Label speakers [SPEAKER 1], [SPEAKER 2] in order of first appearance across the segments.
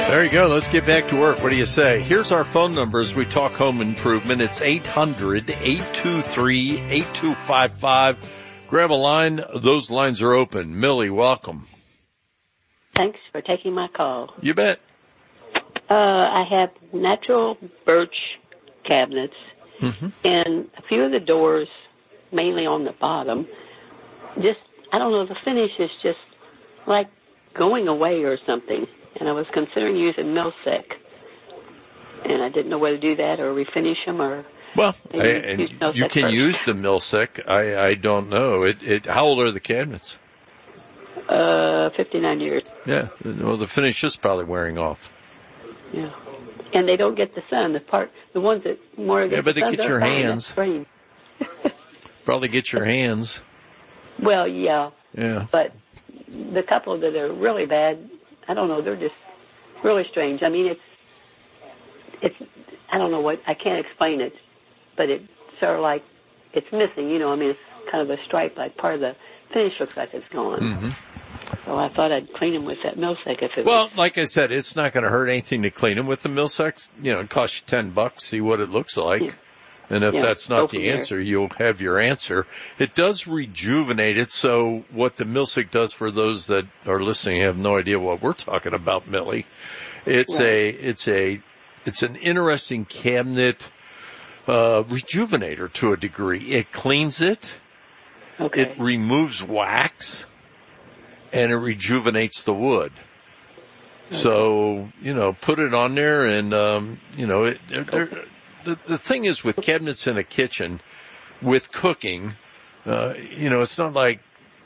[SPEAKER 1] There you go. Let's get back to work. What do you say? Here's our phone number as we talk home improvement. It's 800-823-8255. Grab a line. Those lines are open. Millie, welcome.
[SPEAKER 2] Thanks for taking my call.
[SPEAKER 1] You bet.
[SPEAKER 2] I have natural birch cabinets, and a few of the doors, mainly on the bottom, just, I don't know, the finish is just like going away or something. And I was considering using Milsec, and I didn't know whether to do that or refinish them or.
[SPEAKER 1] Well, you can use the Milsec. I don't know. How old are the cabinets?
[SPEAKER 2] 59 years.
[SPEAKER 1] Yeah. Well, the finish is probably wearing off.
[SPEAKER 2] Yeah. And they don't get the sun. The ones that more get the sun. Yeah, but
[SPEAKER 1] they get your hands. Probably get your hands.
[SPEAKER 2] Well, yeah.
[SPEAKER 1] Yeah.
[SPEAKER 2] But the couple that are really bad, I don't know, they're just really strange. I mean, it's, I don't know I can't explain it, but it's sort of like, it's missing, you know, I mean, it's kind of a stripe, like part of the finish looks like it's gone. Mm-hmm. So I thought I'd clean them with that Milsec if it
[SPEAKER 1] Well, like I said, it's not going to hurt anything to clean them with the Milsec. You know, it costs you $10, see what it looks like. Yeah. And if that's not the answer, you'll have your answer. It does rejuvenate it. So what the Milsec does for those that are listening have no idea what we're talking about, Millie. It's an interesting cabinet, rejuvenator to a degree. It cleans it.
[SPEAKER 2] Okay.
[SPEAKER 1] It removes wax and it rejuvenates the wood. Okay. So, you know, put it on there and, you know, The thing is with cabinets in a kitchen, with cooking, you know, it's not like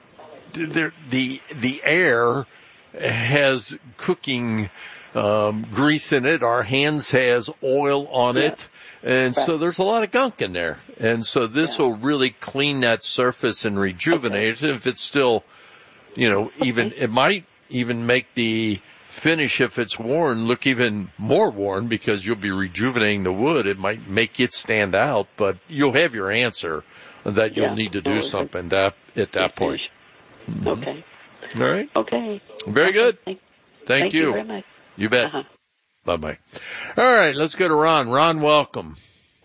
[SPEAKER 1] the air has cooking grease in it. Our hands has oil on it. And so there's a lot of gunk in there. And so this will really clean that surface and rejuvenate it. If it's still, you know, it might even make the finish, if it's worn, look even more worn because you'll be rejuvenating the wood. It might make it stand out, but you'll have your answer that you'll need to do something at that point. Mm-hmm.
[SPEAKER 2] Okay.
[SPEAKER 1] All right.
[SPEAKER 2] Okay.
[SPEAKER 1] Very good. Thank you.
[SPEAKER 2] You very much.
[SPEAKER 1] You bet. Bye-bye. All right, let's go to Ron. Ron, welcome.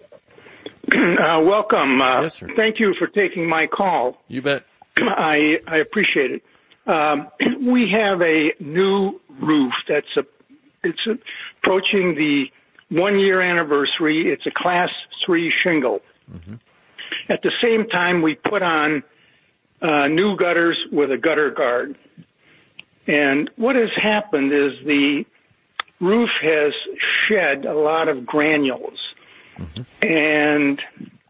[SPEAKER 3] Welcome.
[SPEAKER 1] Yes, sir.
[SPEAKER 3] Thank you for taking my call.
[SPEAKER 1] You bet.
[SPEAKER 3] I appreciate it. We have a new roof it's approaching the 1-year anniversary. It's a Class 3 shingle. Mm-hmm. At the same time, we put on new gutters with a gutter guard. And what has happened is the roof has shed a lot of granules. Mm-hmm. And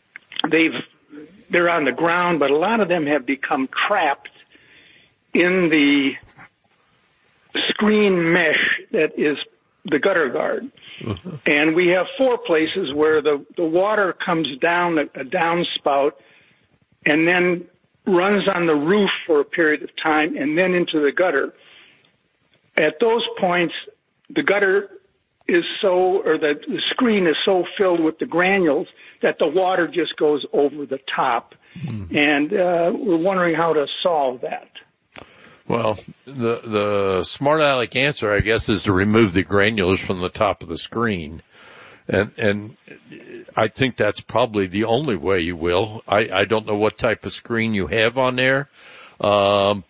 [SPEAKER 3] they're on the ground, but a lot of them have become trapped in the screen mesh that is the gutter guard. Mm-hmm. And we have 4 places where the water comes down a downspout and then runs on the roof for a period of time and then into the gutter. At those points, the gutter is the screen is so filled with the granules that the water just goes over the top. Mm-hmm. And we're wondering how to solve that.
[SPEAKER 1] Well, the smart aleck answer, I guess, is to remove the granules from the top of the screen. And I think that's probably the only way you will. I don't know what type of screen you have on there. And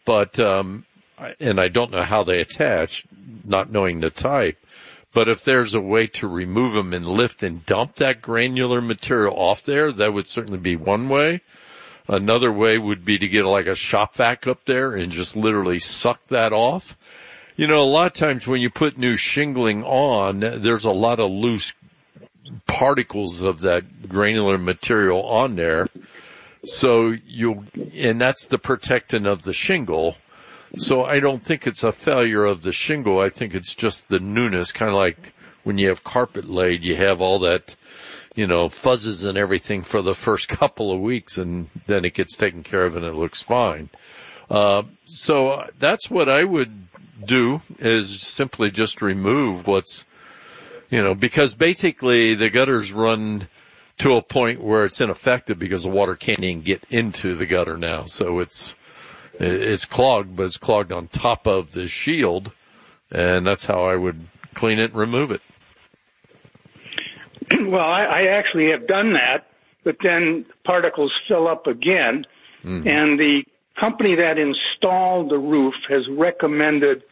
[SPEAKER 1] I don't know how they attach, not knowing the type. But if there's a way to remove them and lift and dump that granular material off there, that would certainly be one way. Another way would be to get like a shop vac up there and just literally suck that off. You know, a lot of times when you put new shingling on, there's a lot of loose particles of that granular material on there. So and that's the protectant of the shingle. So I don't think it's a failure of the shingle. I think it's just the newness, kind of like when you have carpet laid, you have all that, you know, fuzzes and everything for the first couple of weeks, and then it gets taken care of and it looks fine. So that's what I would do, is simply just remove what's, you know, because basically the gutters run to a point where it's ineffective because the water can't even get into the gutter now. So it's clogged, but it's clogged on top of the shield, and that's how I would clean it and remove it.
[SPEAKER 3] Well, I actually have done that, but then particles fill up again, and the company that installed the roof has recommended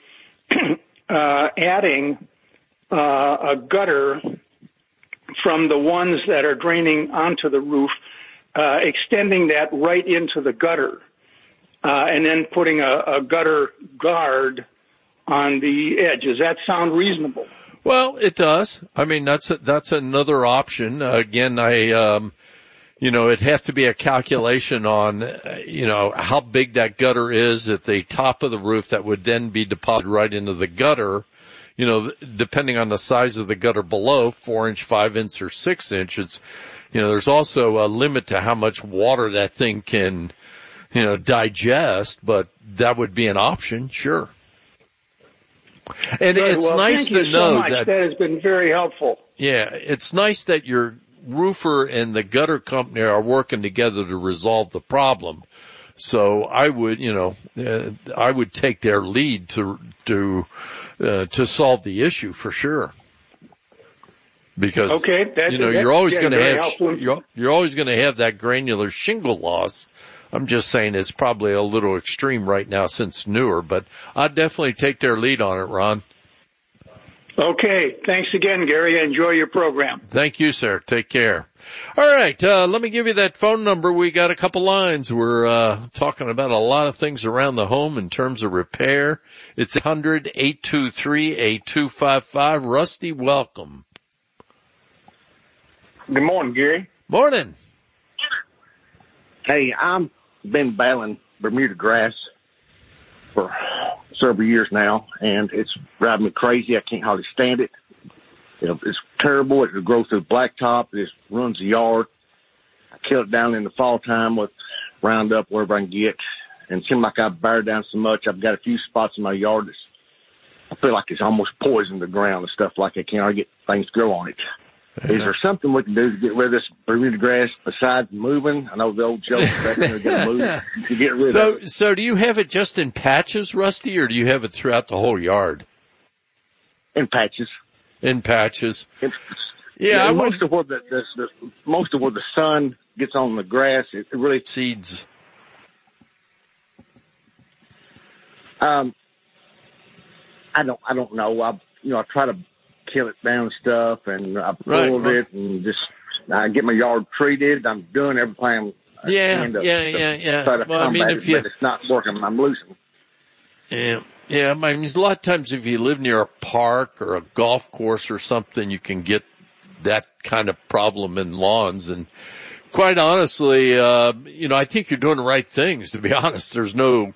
[SPEAKER 3] adding a gutter from the ones that are draining onto the roof, extending that right into the gutter, and then putting a gutter guard on the edge. Does that sound reasonable?
[SPEAKER 1] Well, it does. I mean, that's another option. Again, it'd have to be a calculation on, how big that gutter is at the top of the roof that would then be deposited right into the gutter. Depending on the size of the gutter below, 4-inch, 5-inch, or 6-inch, there's also a limit to how much water that thing can, digest, but that would be an option, sure. And
[SPEAKER 3] Good.
[SPEAKER 1] it's nice
[SPEAKER 3] to
[SPEAKER 1] know
[SPEAKER 3] that has been very helpful.
[SPEAKER 1] Yeah, it's nice that your roofer and the gutter company are working together to resolve the problem. So I would, I would take their lead to solve the issue for sure. Because you're always going to have that granular shingle loss. I'm just saying it's probably a little extreme right now since newer, but I'd definitely take their lead on it, Ron.
[SPEAKER 3] Okay. Thanks again, Gary. Enjoy your program.
[SPEAKER 1] Thank you, sir. Take care. All right. Let me give you that phone number. We got a couple lines. We're talking about a lot of things around the home in terms of repair. It's 800-823-8255. Rusty, welcome.
[SPEAKER 4] Good morning, Gary.
[SPEAKER 1] Morning.
[SPEAKER 4] Hey, I've been battling Bermuda grass for several years now, and it's driving me crazy. I can't hardly stand it. It's terrible. It grows through blacktop. It just ruins the yard. I kill it down in the fall time with Roundup, wherever I can get. And it seems like I've buried down so much. I've got a few spots in my yard that I feel like it's almost poisoned the ground and stuff like that. I can't hardly get things to grow on it. Yeah. Is there something we can do to get rid of this Bermuda grass besides moving? I know the old joke that they're going to move to get rid of it.
[SPEAKER 1] So do you have it just in patches, Rusty, or do you have it throughout the whole yard?
[SPEAKER 4] In patches.
[SPEAKER 1] In patches.
[SPEAKER 4] Most of where the sun gets on the grass, it really
[SPEAKER 1] seeds.
[SPEAKER 4] I don't know. I try to kill it down and stuff, and I pulled it and just I get my yard treated. I'm doing everything.
[SPEAKER 1] Yeah.
[SPEAKER 4] Well, I mean, but it's not working. I'm losing.
[SPEAKER 1] Yeah. I mean, a lot of times if you live near a park or a golf course or something, you can get that kind of problem in lawns. And quite honestly, I think you're doing the right things, to be honest. There's no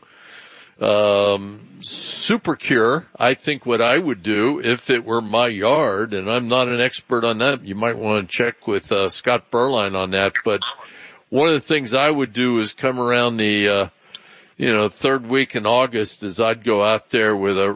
[SPEAKER 1] super cure. I think what I would do if it were my yard, and I'm not an expert on that, you might want to check with Scott Berline on that, but one of the things I would do is come around the third week in August is I'd go out there with a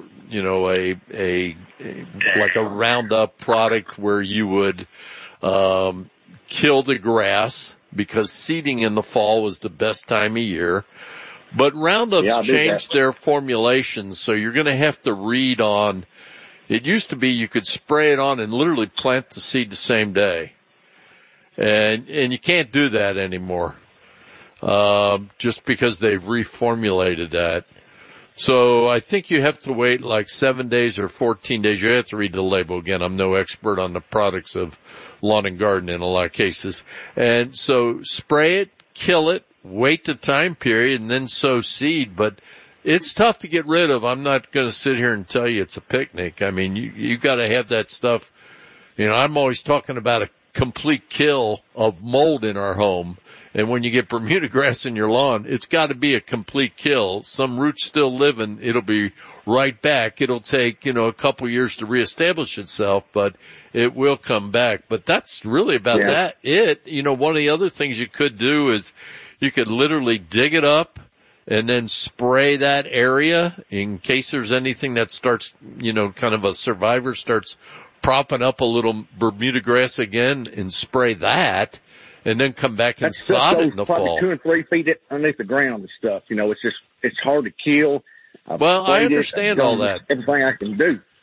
[SPEAKER 1] Roundup product where you would kill the grass, because seeding in the fall was the best time of year. But Roundup's changed their formulations, so you're going to have to read on. It used to be you could spray it on and literally plant the seed the same day. And you can't do that anymore, just because they've reformulated that. So I think you have to wait like 7 days or 14 days. You have to read the label again. I'm no expert on the products of lawn and garden in a lot of cases. And so spray it, kill it, wait the time period, and then sow seed. But it's tough to get rid of. I'm not going to sit here and tell you it's a picnic. I mean, you got to have that stuff. I'm always talking about a complete kill of mold in our home. And when you get Bermuda grass in your lawn, it's got to be a complete kill. Some roots still living, it'll be right back. It'll take, a couple years to reestablish itself, but it will come back. But that's really about that. One of the other things you could do is you could literally dig it up and then spray that area in case there's anything that starts, kind of a survivor starts propping up a little Bermuda grass again, and spray that. And then come back and sod it in the fall.
[SPEAKER 4] 2 and 3 feet underneath the ground and stuff. It's hard to kill.
[SPEAKER 1] Well, I understand all that.
[SPEAKER 4] Everything I can do.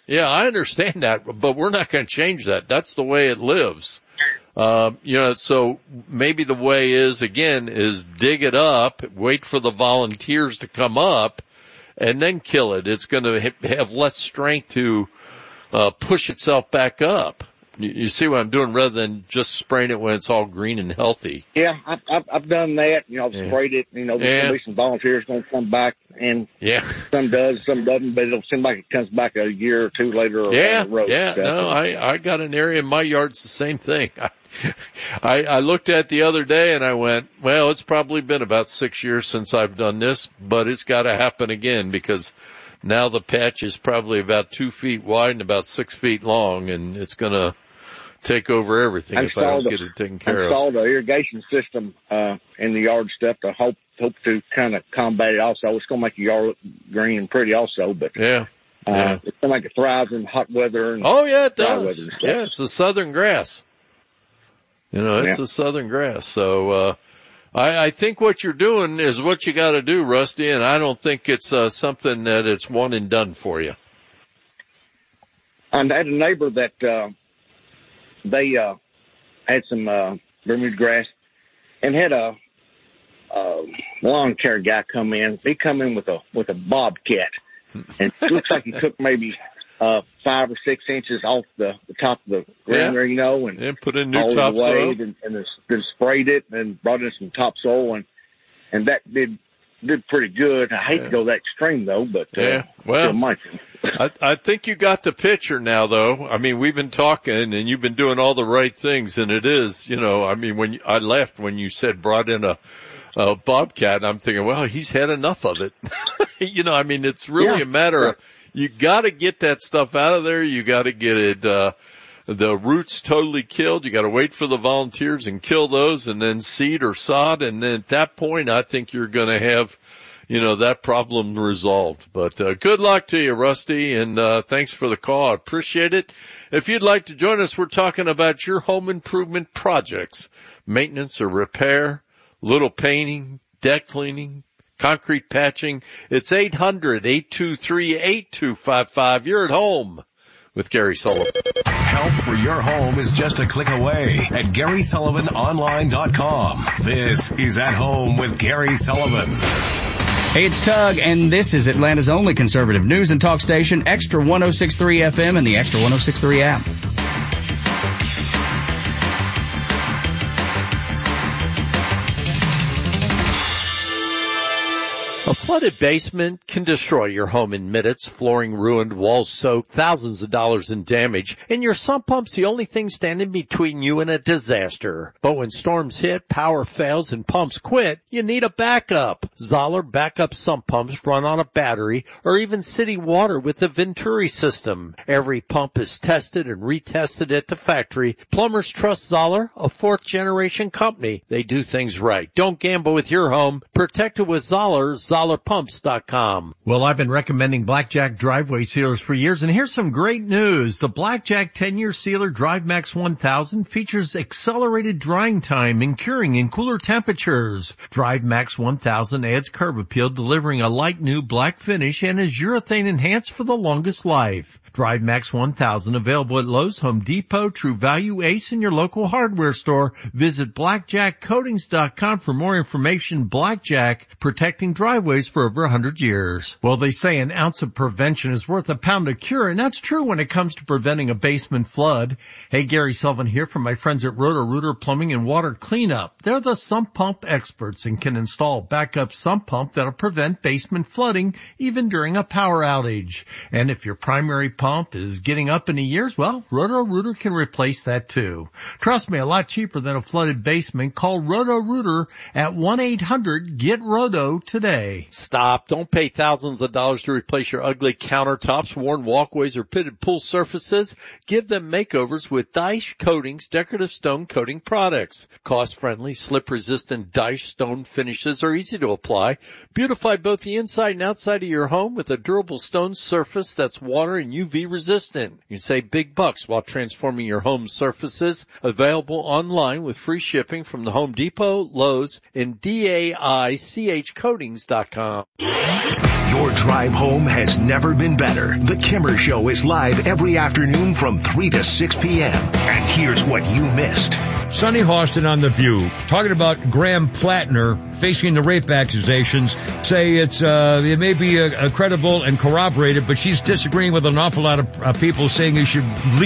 [SPEAKER 1] Yeah, I understand that, but we're not going to change that. That's the way it lives. So maybe the way is dig it up, wait for the volunteers to come up, and then kill it. It's going to have less strength to push itself back up. You see what I'm doing, rather than just spraying it when it's all green and healthy.
[SPEAKER 4] Yeah, I've done that. I've sprayed it. There's going to be some volunteers going to come back, and some does, some doesn't, but it'll seem like it comes back a year or two later. Down the road.
[SPEAKER 1] I got an area in my yard. It's the same thing. I looked at the other day and I went, well, it's probably been about 6 years since I've done this, but it's got to happen again, because now the patch is probably about 2 feet wide and about 6 feet long, and it's going to take over everything if I don't get it taken care of. I installed an irrigation system in the yard stuff to hope to kind of combat it also. It's going to make the yard look green and pretty also, but it's going to make it thrive in hot weather. And it does. Yeah, it's a southern grass. It's a southern grass. So I think what you're doing is what you got to do, Rusty, and I don't think it's something that it's one and done for you.
[SPEAKER 4] And I had a neighbor that they had some Bermuda grass and had a lawn care guy come in. He come in with a bobcat, and it looks like he took maybe 5 or 6 inches off the top of the ground there, and
[SPEAKER 1] put in new topsoil,
[SPEAKER 4] and then sprayed it and brought in some topsoil, and that did pretty good. I hate to go that extreme though, but
[SPEAKER 1] I think you got the picture now, though. I mean, we've been talking, and you've been doing all the right things, and it is, when I laughed when you said brought in a bobcat, and I'm thinking, well, he's had enough of it. It's really a matter of, you got to get that stuff out of there. You got to get it, the roots totally killed. You got to wait for the volunteers and kill those, and then seed or sod. And then at that point, I think you're going to have, that problem resolved. But good luck to you, Rusty, and thanks for the call. I appreciate it. If you'd like to join us, we're talking about your home improvement projects, maintenance or repair, little painting, deck cleaning, concrete patching. It's 800-823-8255. You're at home with Gary Sullivan.
[SPEAKER 5] Help for your home is just a click away at GarySullivanOnline.com. This is At Home with Gary Sullivan.
[SPEAKER 6] Hey, it's Tug, and this is Atlanta's only conservative news and talk station, Extra 106.3 FM and the Extra 106.3 app.
[SPEAKER 1] A flooded basement can destroy your home in minutes. Flooring ruined, walls soaked, thousands of dollars in damage, and your sump pump's the only thing standing between you and a disaster. But when storms hit, power fails, and pumps quit, you need a backup. Zoller backup sump pumps run on a battery or even city water with the Venturi system. Every pump is tested and retested at the factory. Plumbers trust Zoller, a fourth-generation company. They do things right. Don't gamble with your home. Protect it with Zoller. ZollerPumps.com.
[SPEAKER 7] Well, I've been recommending Blackjack driveway sealers for years, and here's some great news. The Blackjack 10-year sealer DriveMax 1000 features accelerated drying time and curing in cooler temperatures. DriveMax 1000 adds curb appeal, delivering a light new black finish, and is urethane enhanced for the longest life. DriveMax 1000 available at Lowe's, Home Depot, True Value, Ace, and your local hardware store. Visit BlackjackCoatings.com for more information. Blackjack, protecting driveways for over 100 years. Well, they say an ounce of prevention is worth a pound of cure, and that's true when it comes to preventing a basement flood. Hey, Gary Sullivan here from my friends at Roto-Rooter Plumbing and Water Cleanup. They're the sump pump experts and can install a backup sump pump that'll prevent basement flooding even during a power outage. And if your primary pump is getting up in the years, well, Roto-Rooter can replace that too. Trust me, a lot cheaper than a flooded basement. Call Roto-Rooter at 1-800-GET-ROTO today.
[SPEAKER 1] Stop. Don't pay thousands of dollars to replace your ugly countertops, worn walkways, or pitted pool surfaces. Give them makeovers with Daesh Coatings decorative stone coating products. Cost-friendly, slip-resistant Daesh stone finishes are easy to apply. Beautify both the inside and outside of your home with a durable stone surface that's water and UV resistant. You can save big bucks while transforming your home surfaces. Available online with free shipping from the Home Depot, Lowe's, and DAICHcoatings.com.
[SPEAKER 5] Your drive home has never been better. The Kimmer Show is live every afternoon from 3 to 6 p.m. And here's what you missed.
[SPEAKER 8] Sonny Hostin on The View, talking about Graham Plattner facing the rape accusations, say it may be credible and corroborated, but she's disagreeing with an awful lot of people saying he should leave